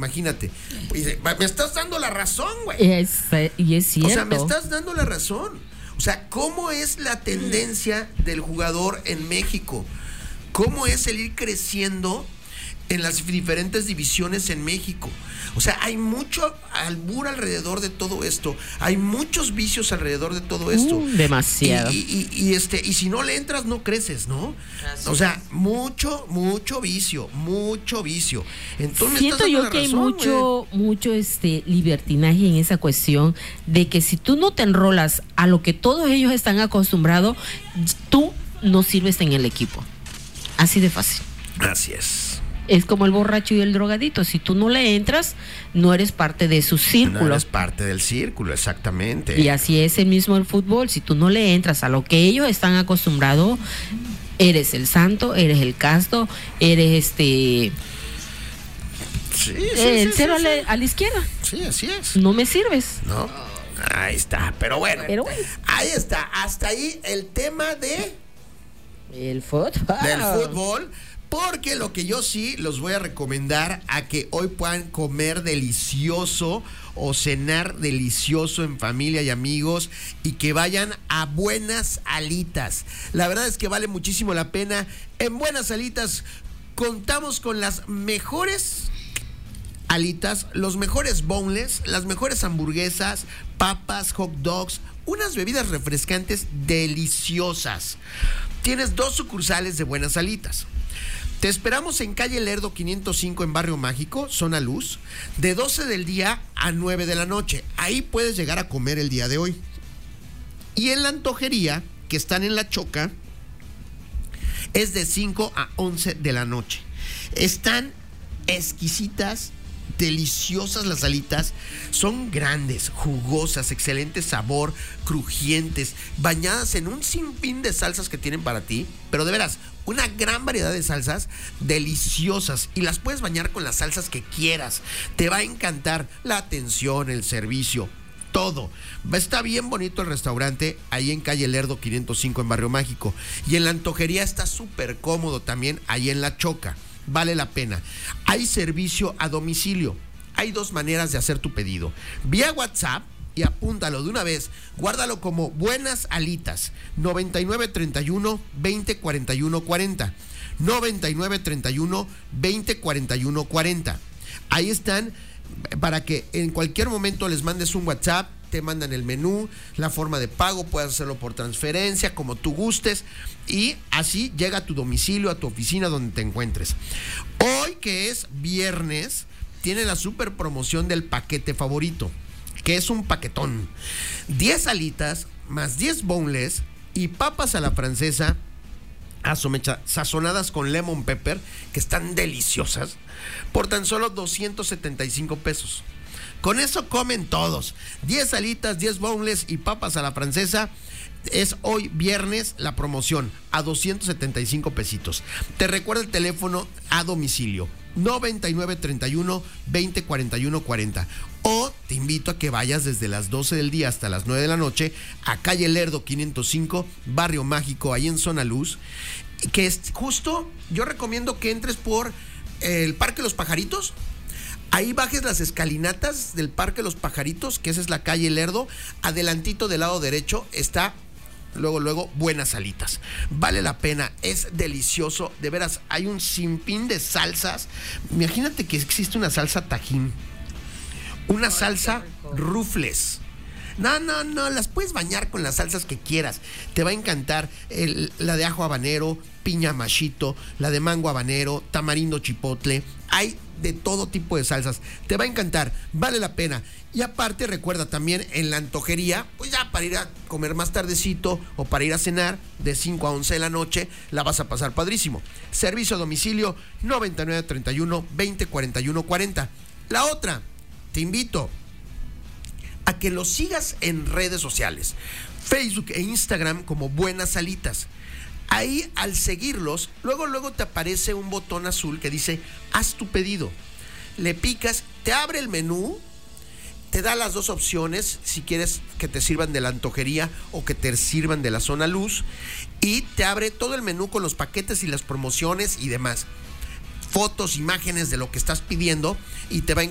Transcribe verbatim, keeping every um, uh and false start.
imagínate. Me estás dando la razón, güey. Es, y es cierto. O sea, me estás dando la razón. O sea, ¿cómo es la tendencia del jugador en México? ¿Cómo es el ir creciendo en las diferentes divisiones en México? O sea, hay mucho albur alrededor de todo esto. Hay muchos vicios alrededor de todo esto. Uh, demasiado. Y, y, y, y este, y si no le entras, no creces, ¿no? Así o sea, mucho, mucho vicio, mucho vicio. Entonces, siento yo que razón, hay mucho, güey. mucho este libertinaje en esa cuestión de que si tú no te enrolas a lo que todos ellos están acostumbrados, tú no sirves en el equipo. Así de fácil. Así es. Es como el borracho y el drogadito. Si tú no le entras, no eres parte de su círculo. No eres parte del círculo, exactamente. Y así es el mismo el fútbol. Si tú no le entras a lo que ellos están acostumbrados, eres el santo, eres el casto, eres este... Sí, sí, el sí, cero sí, a, la, sí. a la izquierda. Sí, así es. No me sirves. No, ahí está. Pero bueno, Pero bueno. ahí está. Hasta ahí el tema de... El fútbol. Del fútbol. Porque lo que yo sí los voy a recomendar a que hoy puedan comer delicioso o cenar delicioso en familia y amigos y que vayan a Buenas Alitas. La verdad es que vale muchísimo la pena. En Buenas Alitas contamos con las mejores alitas, los mejores boneless, las mejores hamburguesas, papas, hot dogs, unas bebidas refrescantes deliciosas. Tienes dos sucursales de Buenas Alitas. Te esperamos en calle Lerdo quinientos cinco en Barrio Mágico, zona Luz, de doce del día a nueve de la noche. Ahí puedes llegar a comer el día de hoy. Y en la antojería, que están en La Choca, es de cinco a once de la noche. Están exquisitas, deliciosas las alitas, son grandes, jugosas, excelente sabor, crujientes, bañadas en un sinfín de salsas que tienen para ti, pero de veras, una gran variedad de salsas deliciosas y las puedes bañar con las salsas que quieras. Te va a encantar la atención, el servicio, todo. Está bien bonito el restaurante ahí en calle Lerdo quinientos cinco en Barrio Mágico, y en la antojería está súper cómodo también ahí en La Choca. Vale la pena. Hay servicio a domicilio. Hay dos maneras de hacer tu pedido: vía WhatsApp, y apúntalo de una vez, guárdalo como Buenas Alitas, noventa y nueve treinta y uno veinte cuarenta y uno cuarenta, noventa y nueve treinta y uno veinte cuarenta y uno cuarenta. Ahí están para que en cualquier momento les mandes un WhatsApp, te mandan el menú, la forma de pago, puedes hacerlo por transferencia, como tú gustes, y así llega a tu domicilio, a tu oficina, donde te encuentres. Hoy, que es viernes, tiene la super promoción del paquete favorito, que es un paquetón. diez alitas, más diez boneless y papas a la francesa, asomecha, sazonadas con lemon pepper, que están deliciosas, por tan solo doscientos setenta y cinco pesos. Con eso comen todos. diez alitas, diez boneless y papas a la francesa. Es hoy viernes la promoción a doscientos setenta y cinco pesitos. Te recuerda el teléfono a domicilio: noventa y nueve treinta y uno veinte cuarenta y uno cuarenta. O te invito a que vayas desde las doce del día hasta las nueve de la noche a calle Lerdo quinientos cinco, Barrio Mágico, ahí en zona Luz, que es justo, yo recomiendo que entres por el Parque Los Pajaritos. Ahí bajes las escalinatas del Parque Los Pajaritos, que esa es la calle Lerdo. Adelantito del lado derecho está luego, luego Buenas Alitas. Vale la pena, es delicioso. De veras, hay un sinfín de salsas. Imagínate que existe una salsa Tajín, una salsa Rufles. No, no, no, las puedes bañar con las salsas que quieras. Te va a encantar el, la de ajo habanero, piña machito, la de mango habanero, tamarindo chipotle. Hay de todo tipo de salsas. Te va a encantar, vale la pena. Y aparte, recuerda también en la antojería, pues ya para ir a comer más tardecito o para ir a cenar de cinco a once de la noche, la vas a pasar padrísimo. Servicio a domicilio noventa y nueve treinta y uno veinte cuarenta y uno cuarenta. La otra, te invito a que los sigas en redes sociales, Facebook e Instagram, como Buenas Alitas. Ahí, al seguirlos, luego luego te aparece un botón azul que dice haz tu pedido. Le picas, te abre el menú, te da las dos opciones, si quieres que te sirvan de la antojería o que te sirvan de la zona Luz, y te abre todo el menú con los paquetes y las promociones y demás. Fotos, imágenes de lo que estás pidiendo, y te va a